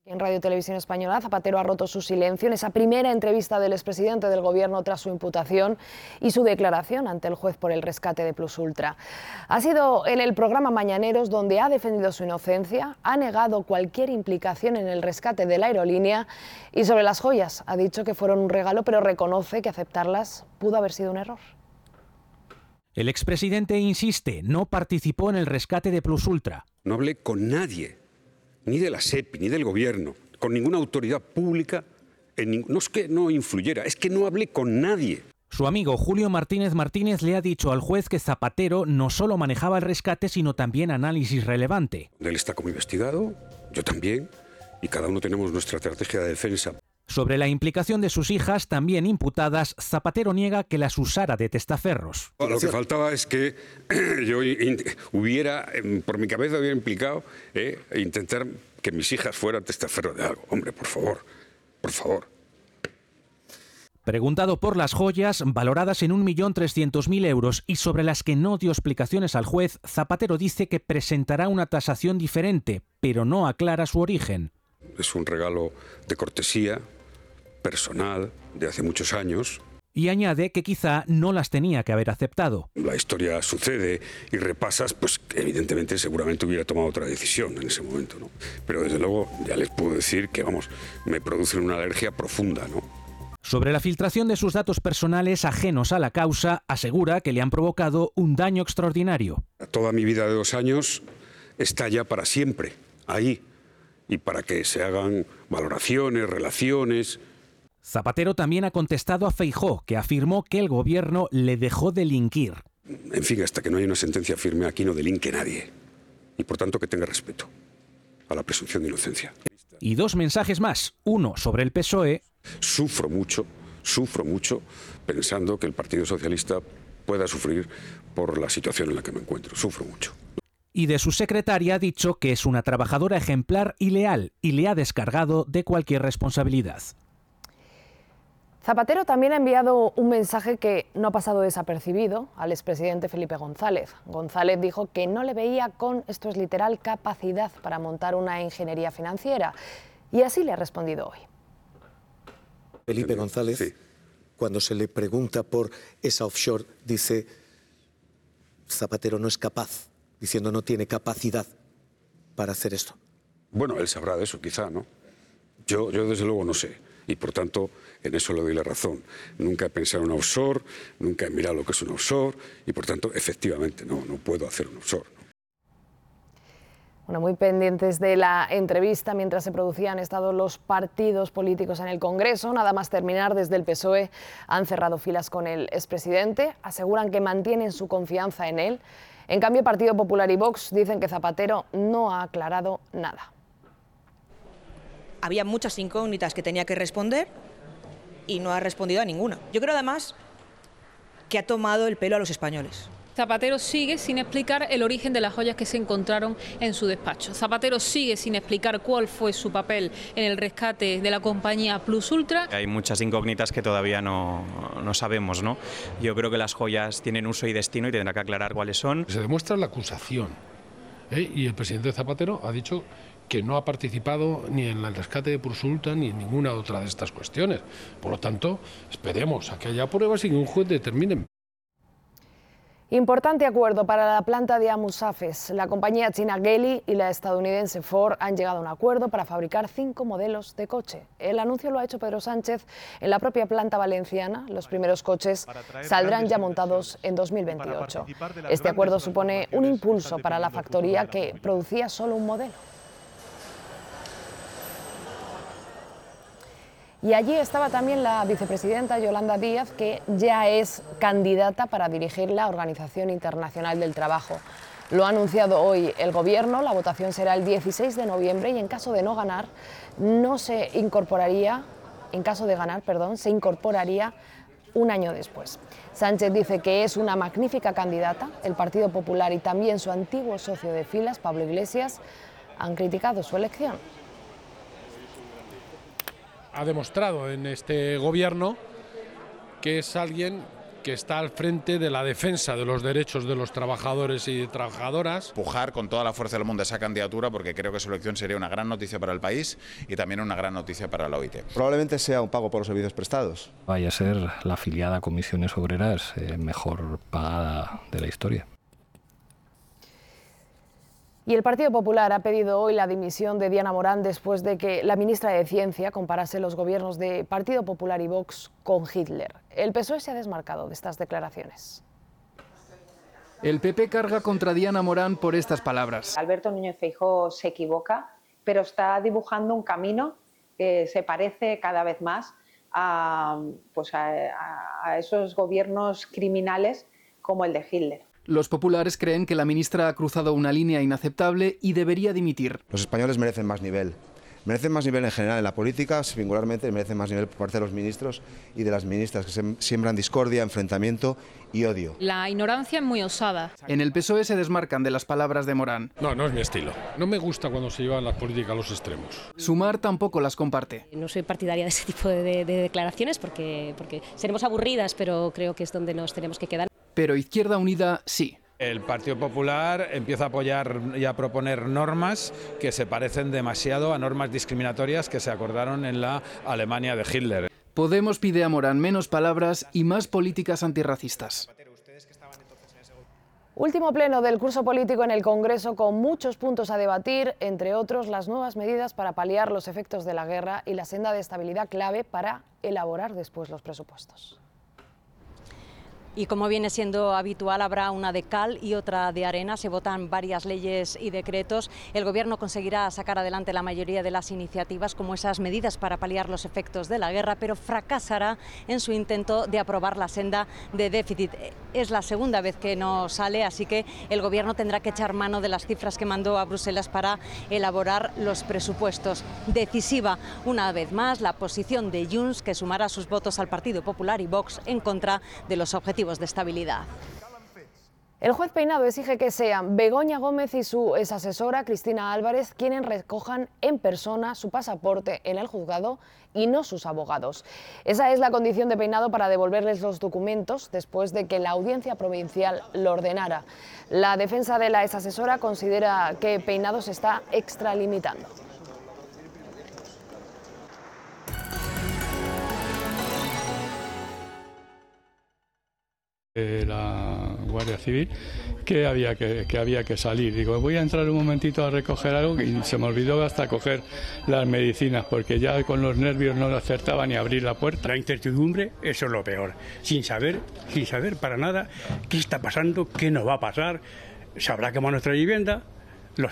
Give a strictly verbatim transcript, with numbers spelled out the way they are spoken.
En Radio Televisión Española, Zapatero ha roto su silencio en esa primera entrevista del expresidente del Gobierno tras su imputación y su declaración ante el juez por el rescate de Plus Ultra. Ha sido en el programa Mañaneros donde ha defendido su inocencia, ha negado cualquier implicación en el rescate de la aerolínea y sobre las joyas ha dicho que fueron un regalo, pero reconoce que aceptarlas pudo haber sido un error. El expresidente insiste, no participó en el rescate de Plus Ultra. No hablé con nadie, ni de la SEPI, ni del gobierno, con ninguna autoridad pública. En, no es que no influyera, es que no hablé con nadie. Su amigo Julio Martínez Martínez le ha dicho al juez que Zapatero no solo manejaba el rescate, sino también análisis relevante. Él está como investigado, yo también, y cada uno tenemos nuestra estrategia de defensa. Sobre la implicación de sus hijas, también imputadas, Zapatero niega que las usara de testaferros. Lo que faltaba es que yo hubiera, por mi cabeza hubiera implicado eh, intentar que mis hijas fueran testaferros de algo. Hombre, por favor, por favor. Preguntado por las joyas, valoradas en un millón trescientos mil euros y sobre las que no dio explicaciones al juez, Zapatero dice que presentará una tasación diferente, pero no aclara su origen. Es un regalo de cortesía, personal, de hace muchos años. Y añade que quizá no las tenía que haber aceptado. La historia sucede y repasas, pues evidentemente seguramente hubiera tomado otra decisión en ese momento, ¿no? Pero desde luego ya les puedo decir que, vamos, me producen una alergia profunda, ¿no? Sobre la filtración de sus datos personales ajenos a la causa, asegura que le han provocado un daño extraordinario. Toda mi vida de dos años está ya para siempre, ahí, y para que se hagan valoraciones, relaciones. Zapatero también ha contestado a Feijóo, que afirmó que el gobierno le dejó delinquir. En fin, hasta que no haya una sentencia firme, aquí no delinque nadie. Y por tanto que tenga respeto a la presunción de inocencia. Y dos mensajes más, uno sobre el P S O E. Sufro mucho, sufro mucho pensando que el Partido Socialista pueda sufrir por la situación en la que me encuentro. Sufro mucho. Y de su secretaria ha dicho que es una trabajadora ejemplar y leal y le ha descargado de cualquier responsabilidad. Zapatero también ha enviado un mensaje que no ha pasado desapercibido al expresidente Felipe González. González dijo que no le veía con, esto es literal, capacidad para montar una ingeniería financiera. Y así le ha respondido hoy. Felipe González, sí, cuando se le pregunta por esa offshore, dice Zapatero no es capaz, diciendo no tiene capacidad para hacer esto. Bueno, él sabrá de eso, quizá, ¿no? Yo, yo desde luego no sé. Y por tanto, en eso le doy la razón. Nunca he pensado en un offshore, nunca he mirado lo que es un offshore y por tanto, efectivamente, no, no puedo hacer un offshore. Bueno, muy pendientes de la entrevista mientras se producían han estado los partidos políticos en el Congreso. Nada más terminar, desde el P S O E han cerrado filas con el expresidente, aseguran que mantienen su confianza en él. En cambio, Partido Popular y Vox dicen que Zapatero no ha aclarado nada. Había muchas incógnitas que tenía que responder y no ha respondido a ninguna. Yo creo además que ha tomado el pelo a los españoles. Zapatero sigue sin explicar el origen de las joyas que se encontraron en su despacho. Zapatero sigue sin explicar cuál fue su papel en el rescate de la compañía Plus Ultra. Hay muchas incógnitas que todavía no, no sabemos, ¿no? Yo creo que las joyas tienen uso y destino y tendrá que aclarar cuáles son. Se demuestra la acusación, ¿eh? Y el presidente Zapatero ha dicho que no ha participado ni en el rescate de Plus Ultra ni en ninguna otra de estas cuestiones. Por lo tanto, esperemos a que haya pruebas y que un juez determine. Importante acuerdo para la planta de Amusafes. La compañía china Geely y la estadounidense Ford han llegado a un acuerdo para fabricar cinco modelos de coche. El anuncio lo ha hecho Pedro Sánchez en la propia planta valenciana. Los primeros coches saldrán ya montados en dos mil veintiocho. Este acuerdo supone un impulso para la factoría que producía solo un modelo. Y allí estaba también la vicepresidenta Yolanda Díaz, que ya es candidata para dirigir la Organización Internacional del Trabajo. Lo ha anunciado hoy el Gobierno, la votación será el dieciséis de noviembre y en caso de no ganar, no se incorporaría, en caso de ganar, perdón, se incorporaría un año después. Sánchez dice que es una magnífica candidata. El Partido Popular y también su antiguo socio de filas, Pablo Iglesias, han criticado su elección. Ha demostrado en este gobierno que es alguien que está al frente de la defensa de los derechos de los trabajadores y trabajadoras. Empujar con toda la fuerza del mundo esa candidatura porque creo que su elección sería una gran noticia para el país y también una gran noticia para la O I T. Probablemente sea un pago por los servicios prestados. Vaya a ser la afiliada a Comisiones Obreras eh, mejor pagada de la historia. Y el Partido Popular ha pedido hoy la dimisión de Diana Morán después de que la ministra de Ciencia comparase los gobiernos de Partido Popular y Vox con Hitler. El P S O E se ha desmarcado de estas declaraciones. El P P carga contra Diana Morán por estas palabras. Alberto Núñez Feijóo se equivoca, pero está dibujando un camino que se parece cada vez más a, pues a, a esos gobiernos criminales como el de Hitler. Los populares creen que la ministra ha cruzado una línea inaceptable y debería dimitir. Los españoles merecen más nivel. Merecen más nivel en general en la política, singularmente merecen más nivel por parte de los ministros y de las ministras, que se siembran discordia, enfrentamiento y odio. La ignorancia es muy osada. En el P S O E se desmarcan de las palabras de Morán. No, no es mi estilo. No me gusta cuando se llevan las políticas a los extremos. Sumar tampoco las comparte. No soy partidaria de ese tipo de, de, de declaraciones porque, porque seremos aburridas, pero creo que es donde nos tenemos que quedar. Pero Izquierda Unida sí. El Partido Popular empieza a apoyar y a proponer normas que se parecen demasiado a normas discriminatorias que se acordaron en la Alemania de Hitler. Podemos pide a Morán menos palabras y más políticas antirracistas. Último pleno del curso político en el Congreso con muchos puntos a debatir, entre otros las nuevas medidas para paliar los efectos de la guerra y la senda de estabilidad clave para elaborar después los presupuestos. Y como viene siendo habitual, habrá una de cal y otra de arena. Se votan varias leyes y decretos. El Gobierno conseguirá sacar adelante la mayoría de las iniciativas, como esas medidas para paliar los efectos de la guerra, pero fracasará en su intento de aprobar la senda de déficit. Es la segunda vez que no sale, así que el Gobierno tendrá que echar mano de las cifras que mandó a Bruselas para elaborar los presupuestos. Decisiva, una vez más, la posición de Junts, que sumará sus votos al Partido Popular y Vox en contra de los objetivos de estabilidad. El juez Peinado exige que sean Begoña Gómez y su exasesora Cristina Álvarez quienes recojan en persona su pasaporte en el juzgado y no sus abogados. Esa es la condición de Peinado para devolverles los documentos después de que la audiencia provincial lo ordenara. La defensa de la exasesora considera que Peinado se está extralimitando. La Guardia Civil que había que, que había que salir. Digo, voy a entrar un momentito a recoger algo y se me olvidó hasta coger las medicinas porque ya con los nervios no acertaba ni a abrir la puerta. La incertidumbre, eso es lo peor. Sin saber, sin saber para nada qué está pasando, qué nos va a pasar. Se habrá quemado nuestra vivienda,